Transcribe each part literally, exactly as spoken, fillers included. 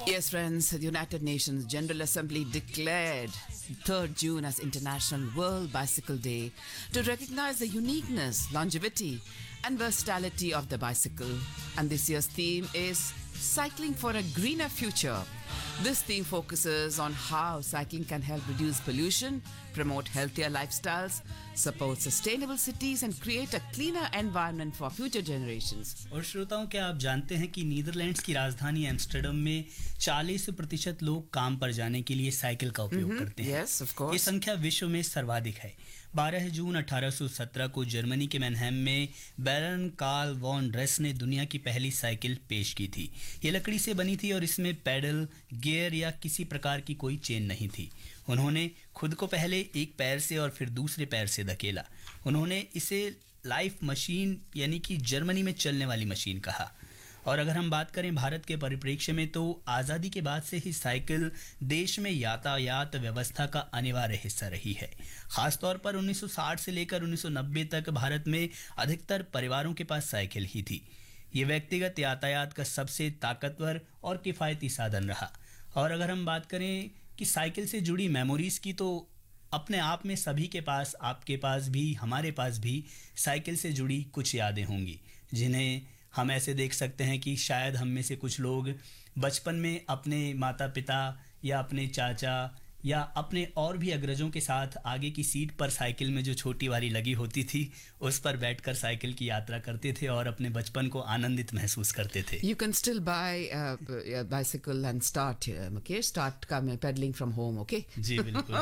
Yes, friends, the United Nations General Assembly declared third of June as International World Bicycle Day to recognize the uniqueness, longevity, and versatility of the bicycle. And this year's theme is Cycling for a Greener Future. This theme focuses on how cycling can help reduce pollution, promote healthier lifestyles, support sustainable cities and create a cleaner environment for future generations. और श्रोताओं, क्या आप जानते हैं कि Netherlands की राजधानी Amsterdam में चालीस प्रतिशत लोग काम पर जाने के लिए साइकिल का उपयोग mm-hmm. करते हैं. Yes, of course. ये संख्या विश्व में सर्वाधिक है. बारह जून अठारह सौ सत्रह को जर्मनी के मैनहेम में बैरन कार्ल वॉन ड्रेस ने दुनिया की पहली साइकिल पेश की थी. ये लकड़ी से बनी थी और इसमें पैडल, गियर या किसी प्रकार की कोई चेन नहीं थी. उन्होंने खुद को पहले एक पैर से और फिर दूसरे पैर से धकेला. उन्होंने इसे लाइफ मशीन यानी कि जर्मनी में चलने वाली मशीन कहा. और अगर हम बात करें भारत के परिप्रेक्ष्य में, तो आज़ादी के बाद से ही साइकिल देश में यातायात व्यवस्था का अनिवार्य हिस्सा रही है. खासतौर पर उन्नीस सौ साठ से लेकर उन्नीस सौ नब्बे तक भारत में अधिकतर परिवारों के पास साइकिल ही थी. ये व्यक्तिगत यातायात का सबसे ताकतवर और किफ़ायती साधन रहा. और अगर हम बात करें कि साइकिल से जुड़ी मेमोरीज़ की, तो अपने आप में सभी के पास, आपके पास भी, हमारे पास भी साइकिल से जुड़ी कुछ यादें होंगी, जिन्हें हम ऐसे देख सकते हैं कि शायद हम में से कुछ लोग बचपन में अपने माता पिता या अपने चाचा या अपने और भी अग्रजों के साथ आगे की सीट पर साइकिल में जो छोटी वाली लगी होती थी, उस पर बैठकर साइकिल की यात्रा करते थे और अपने बचपन को आनंदित महसूस करते थे. You can still buy uh, a bicycle and start, uh, okay? Start come pedaling from home, okay? जी बिल्कुल.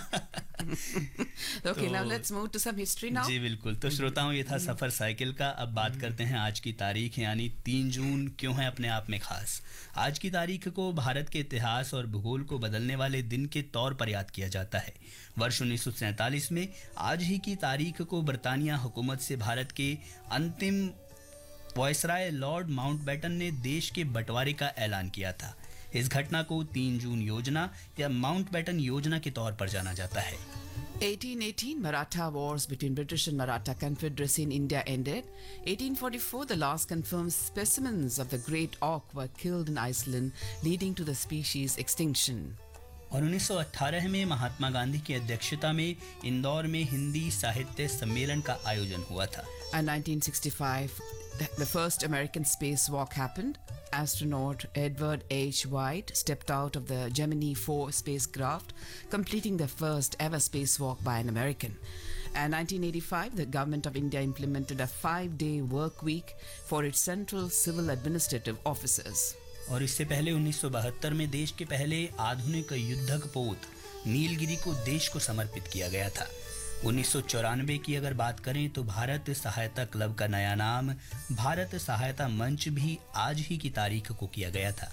Okay, तो, now let's move to some history now. जी बिल्कुल. तो श्रोताओं, ये था सफ़र साइकिल का. अब बात करते हैं आज की तारीख, यानी तीन जून क्यों है अपने आप में खास. आज की तारीख को भारत के इतिहास और भूगोल को बदलने वाले दिन के तौर पर याद किया जाता है. वर्ष उन्नीस सौ सैंतालीस में आज ही की तारीख को बरतानिया हुकूमत से भारत के अंतिम वायसराय लॉर्ड माउंटबेटन ने देश के बंटवारे का ऐलान किया था. इस घटना को तीन जून योजना या माउंटबेटन योजना के तौर पर जाना जाता है. eighteen eighteen Maratha wars between British and Maratha Confederacy in India ended. eighteen forty-four the last confirmed specimens of the great auk were killed in Iceland, leading to the species extinction. और उन्नीस सौ अठारह में महात्मा गांधी की अध्यक्षता में इंदौर में हिंदी साहित्य सम्मेलन का आयोजन हुआ था. And nineteen sixty-five the first American spacewalk happened. Astronaut Edward H. White stepped out of the Gemini four spacecraft, completing the first ever spacewalk by an American. And nineteen eighty-five, the government of India implemented a five-day work week for its central civil administrative officers. और इससे पहले उन्नीस सौ बहत्तर में देश के पहले आधुनिक युद्धक पोत नीलगिरी को देश को समर्पित किया गया था. उन्नीस सौ चौरानवे की अगर बात करें, तो भारत सहायता क्लब का नया नाम भारत सहायता मंच भी आज ही की तारीख को किया गया था.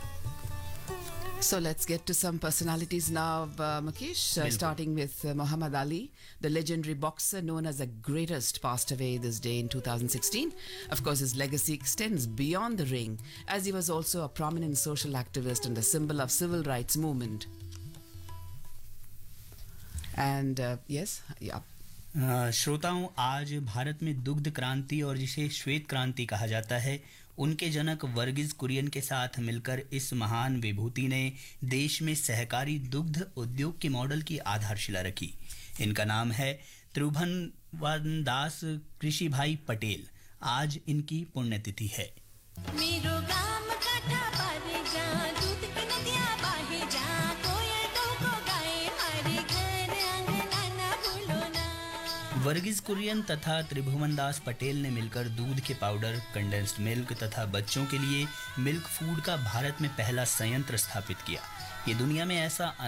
So let's get to some personalities now, uh, Mukesh, uh, starting with uh, Muhammad Ali, the legendary boxer known as the greatest, passed away this day in two thousand sixteen. Of course, his legacy extends beyond the ring, as he was also a prominent social activist and the symbol of civil rights movement. And uh, yes, yeah. श्रोताओं, आज भारत में दुग्ध क्रांति और जिसे श्वेत क्रांति कहा जाता है, उनके जनक वर्गीज कुरियन के साथ मिलकर इस महान विभूति ने देश में सहकारी दुग्ध उद्योग के मॉडल की आधारशिला रखी. इनका नाम है त्रिभुवन दास कृषि भाई पटेल. आज इनकी पुण्यतिथि है. वर्गीज कुरियन तथा त्रिभुवन दास पटेल ने मिलकर दूध के पाउडर, कंडेंस्ड मिल्क तथा बच्चों के लिए मिल्क फूड का भारत में पहला संयंत्र स्थापित किया. ये दुनिया में ऐसा